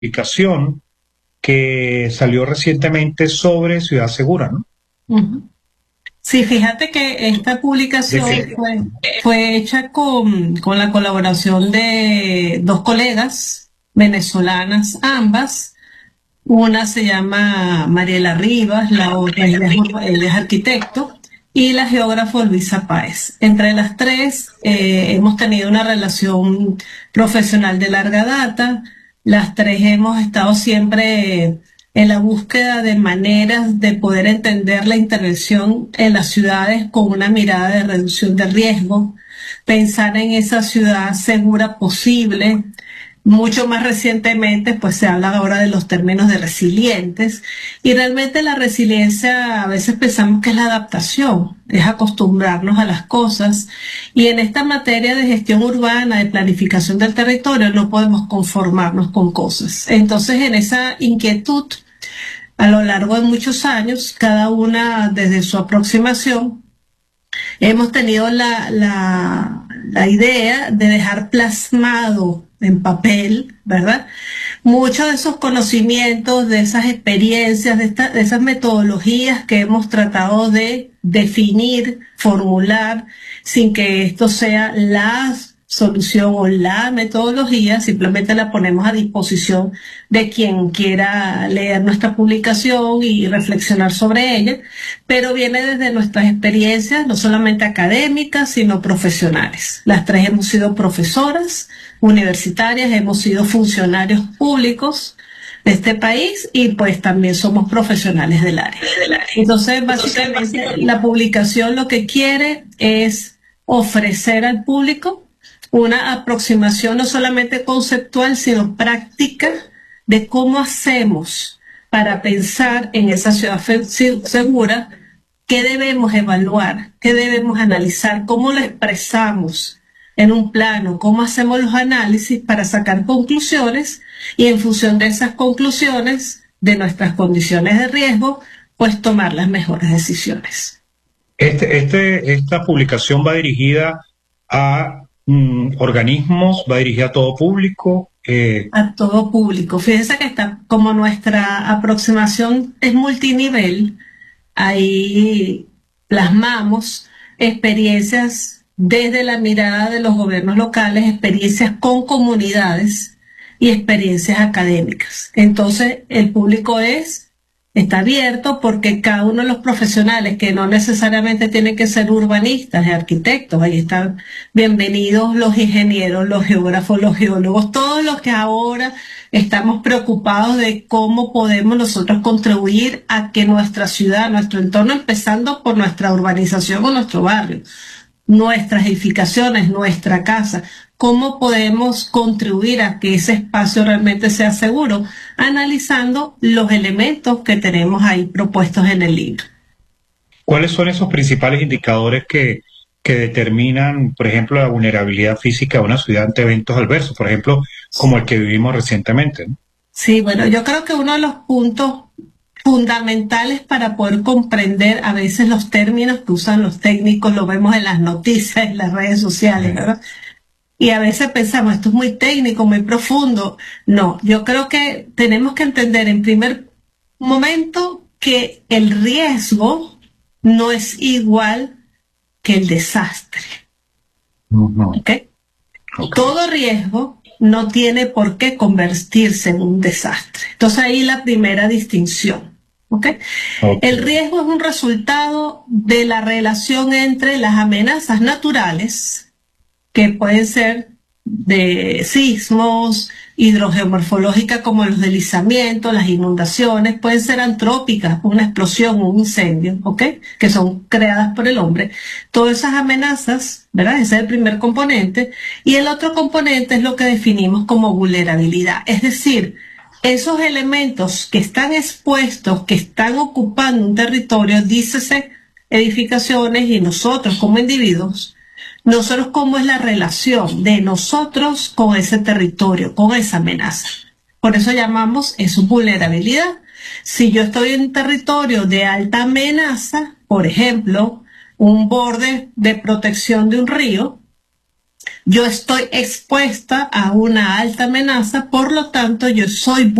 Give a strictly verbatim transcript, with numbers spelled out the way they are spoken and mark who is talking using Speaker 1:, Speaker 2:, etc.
Speaker 1: publicación que salió recientemente sobre Ciudad Segura, ¿no?
Speaker 2: Ujú. Sí, fíjate que esta
Speaker 1: ¿De
Speaker 2: publicación
Speaker 1: qué?
Speaker 2: fue, fue hecha con, con la colaboración de dos colegas venezolanas, ambas. Una se llama Mariela Rivas, la otra ella es, urba- ella es arquitecto, y la geógrafa Luisa Páez. Entre las tres eh, hemos tenido una relación profesional de larga data. Las tres hemos estado siempre en la búsqueda de maneras de poder entender la intervención en las ciudades con una mirada de reducción de riesgo, pensar en esa ciudad segura posible. Mucho más recientemente, pues se habla ahora de los términos de resilientes, y realmente la resiliencia a veces pensamos que es la adaptación, es acostumbrarnos a las cosas, y en esta materia de gestión urbana, de planificación del territorio, no podemos conformarnos con cosas. Entonces, en esa inquietud, a lo largo de muchos años, cada una desde su aproximación, hemos tenido la, la, la idea de dejar plasmado en papel, ¿verdad? Muchos de esos conocimientos, de esas experiencias, de, esta, de esas metodologías que hemos tratado de definir, formular, sin que esto sea la solución o la metodología, simplemente la ponemos a disposición de quien quiera leer nuestra publicación y reflexionar sobre ella, pero viene desde nuestras experiencias, no solamente académicas, sino profesionales. Las tres hemos sido profesoras universitarias, hemos sido funcionarios públicos de este país y pues también somos profesionales del área. Entonces, básicamente, la publicación lo que quiere es ofrecer al público una aproximación no solamente conceptual, sino práctica de cómo hacemos para pensar en esa ciudad fe- se- segura, qué debemos evaluar, qué debemos analizar, cómo lo expresamos en un plano, cómo hacemos los análisis para sacar conclusiones y en función de esas conclusiones, de nuestras condiciones de riesgo, pues tomar las mejores decisiones.
Speaker 1: Este, este, esta publicación va dirigida a mm, organismos, va dirigida a todo público. Eh,
Speaker 2: A todo público. Fíjense que está, como nuestra aproximación es multinivel, ahí plasmamos experiencias desde la mirada de los gobiernos locales, experiencias con comunidades y experiencias académicas. Entonces, el público es, está abierto porque cada uno de los profesionales, que no necesariamente tienen que ser urbanistas, y arquitectos, ahí están bienvenidos los ingenieros, los geógrafos, los geólogos, todos los que ahora estamos preocupados de cómo podemos nosotros contribuir a que nuestra ciudad, nuestro entorno, empezando por nuestra urbanización o nuestro barrio, nuestras edificaciones, nuestra casa, cómo podemos contribuir a que ese espacio realmente sea seguro, analizando los elementos que tenemos ahí propuestos en el libro.
Speaker 1: ¿Cuáles son esos principales indicadores que, que determinan, por ejemplo, la vulnerabilidad física de una ciudad ante eventos adversos, por ejemplo, como el que vivimos recientemente, ¿no?
Speaker 2: Sí, bueno, yo creo que uno de los puntos fundamentales para poder comprender a veces los términos que usan los técnicos, lo vemos en las noticias, en las redes sociales,
Speaker 1: Eh,
Speaker 2: ¿verdad? Y a veces pensamos, esto es muy técnico, muy profundo. No, yo creo que tenemos que entender en primer momento que el riesgo no es igual que el desastre,
Speaker 1: ujú.
Speaker 2: ¿ok?
Speaker 1: Ok,
Speaker 2: Todo riesgo no tiene por qué convertirse en un desastre. Entonces ahí la primera distinción, ¿ok?
Speaker 1: ok.
Speaker 2: El riesgo es un resultado de la relación entre las amenazas naturales, que pueden ser de sismos, hidrogeomorfológicas como los deslizamientos, las inundaciones, pueden ser antrópicas, una explosión, un incendio, ¿ok? Que son creadas por el hombre. Todas esas amenazas, ¿verdad? Ese es el primer componente. Y el otro componente es lo que definimos como vulnerabilidad. Es decir, esos elementos que están expuestos, que están ocupando un territorio, dícese edificaciones y nosotros como individuos, nosotros cómo es la relación de nosotros con ese territorio, con esa amenaza. Por eso llamamos eso vulnerabilidad. Si yo estoy en un territorio de alta amenaza, por ejemplo, un borde de protección de un río, yo estoy expuesta a una alta amenaza, por lo tanto yo soy